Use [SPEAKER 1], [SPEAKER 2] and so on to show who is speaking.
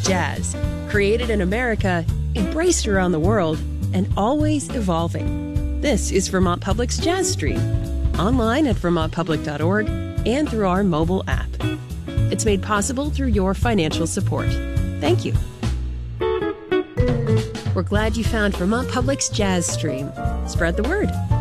[SPEAKER 1] jazz, created in America, embraced around the world, and always evolving. This is Vermont Public's Jazz Stream, online at vermontpublic.org and through our mobile app. It's made possible through your financial support. Thank you. We're glad you found Vermont Public's Jazz Stream. Spread the word.